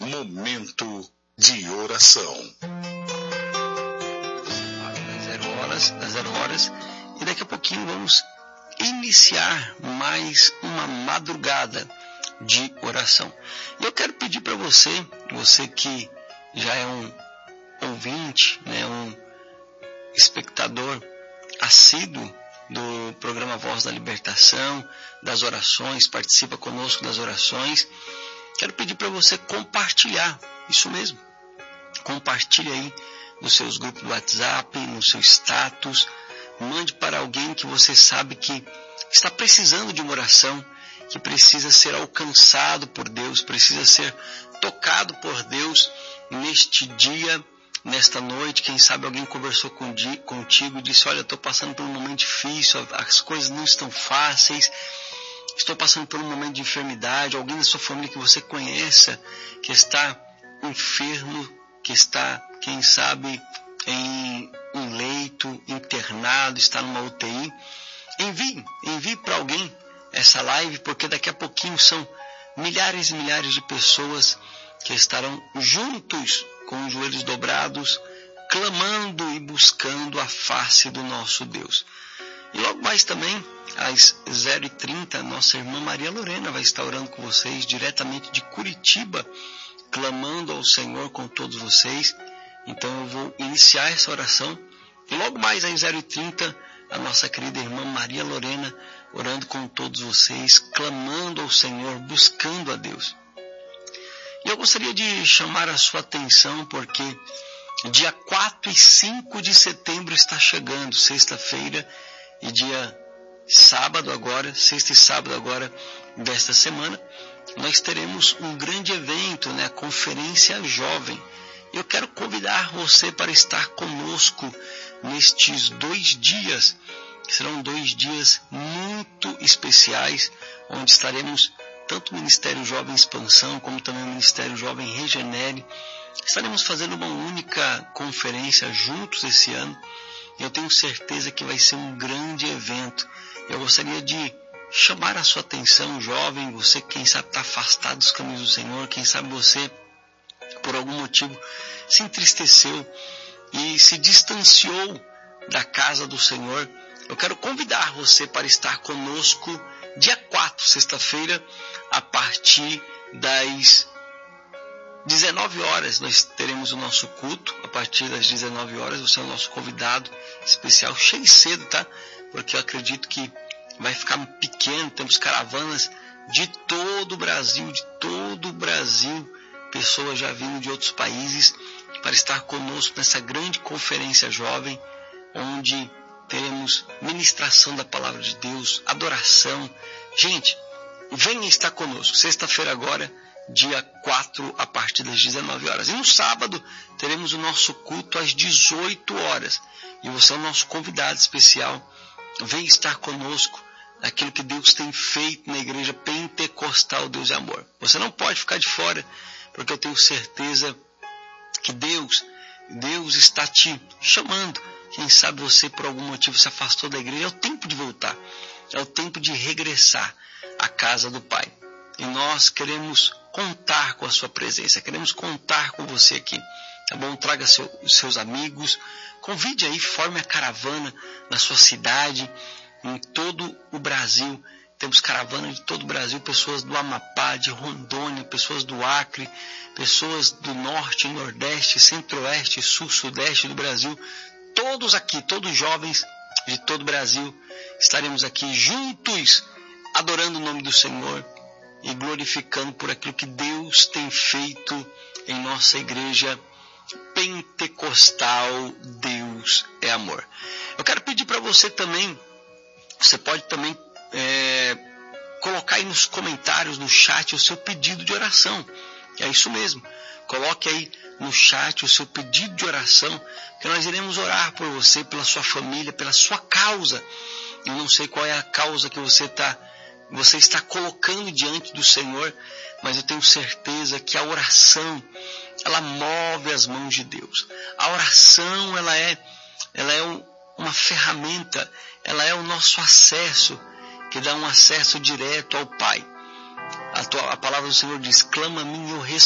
Momento de oração. Das 0 horas, e daqui a pouquinho vamos iniciar mais uma madrugada de oração. E eu quero pedir para você que já é um ouvinte, um espectador assíduo do programa Voz da Libertação, das orações, participa conosco das orações, quero pedir para você compartilhar, isso mesmo, compartilhe aí nos seus grupos do WhatsApp, no seu status, mande para alguém que você sabe que está precisando de uma oração, que precisa ser alcançado por Deus, precisa ser tocado por Deus neste dia, nesta noite. Quem sabe alguém conversou contigo e disse: olha, estou passando por um momento difícil, as coisas não estão fáceis, estou passando por um momento de enfermidade. Alguém da sua família que você conheça, que está enfermo, que está, quem sabe, em um leito, internado, está numa UTI. Envie para alguém essa live, porque daqui a pouquinho são milhares e milhares de pessoas que estarão juntos com os joelhos dobrados, clamando e buscando a face do nosso Deus. E logo mais também, às 0h30, nossa irmã Maria Lorena vai estar orando com vocês, diretamente de Curitiba, clamando ao Senhor com todos vocês. Então eu vou iniciar essa oração. E logo mais às 0h30, a nossa querida irmã Maria Lorena orando com todos vocês, clamando ao Senhor, buscando a Deus. E eu gostaria de chamar a sua atenção porque dia 4 e 5 de setembro está chegando, sexta-feira e sexta e sábado agora desta semana, nós teremos um grande evento, a Conferência Jovem. Eu quero convidar você para estar conosco nestes 2 dias, que serão 2 dias muito especiais, onde estaremos tanto o Ministério Jovem Expansão, como também o Ministério Jovem Regenere. Estaremos fazendo uma única conferência juntos esse ano, e eu tenho certeza que vai ser um grande evento. Eu gostaria de chamar a sua atenção, jovem, você quem sabe está afastado dos caminhos do Senhor, quem sabe você, por algum motivo, se entristeceu e se distanciou da casa do Senhor. Eu quero convidar você para estar conosco dia 4, sexta-feira, a partir das 19 horas. Nós teremos o nosso culto a partir das 19 horas. Você é o nosso convidado especial. Chegue cedo, tá? Porque eu acredito que vai ficar pequeno. Temos caravanas de todo o Brasil, pessoas já vindo de outros países para estar conosco nessa grande conferência jovem, onde teremos ministração da palavra de Deus, adoração. Gente, venha estar conosco. Sexta-feira agora, dia 4, a partir das 19 horas. E no sábado, teremos o nosso culto às 18 horas. E você é o nosso convidado especial. Venha estar conosco naquilo que Deus tem feito na igreja pentecostal Deus é Amor. Você não pode ficar de fora, porque eu tenho certeza que Deus está te chamando. Quem sabe você por algum motivo se afastou da igreja. É o tempo de voltar, é o tempo de regressar à casa do Pai. E nós queremos contar com a sua presença, queremos contar com você aqui, tá bom? Traga seus amigos, convide aí, forme a caravana na sua cidade, em todo o Brasil. Temos caravana de todo o Brasil, pessoas do Amapá, de Rondônia, pessoas do Acre, pessoas do Norte, Nordeste, Centro-Oeste, Sul, Sudeste do Brasil. Todos aqui, todos jovens de todo o Brasil, estaremos aqui juntos, adorando o nome do Senhor e glorificando por aquilo que Deus tem feito em nossa igreja pentecostal. Deus é amor. Eu quero pedir para você também, você pode também colocar aí nos comentários, no chat, o seu pedido de oração. É isso mesmo. Coloque aí no chat o seu pedido de oração, que nós iremos orar por você, pela sua família, pela sua causa. Eu não sei qual é a causa que você está colocando diante do Senhor, mas eu tenho certeza que a oração, ela move as mãos de Deus. A oração, ela é uma ferramenta, ela é o nosso acesso, que dá um acesso direto ao Pai. A palavra do Senhor diz: clama a mim e eu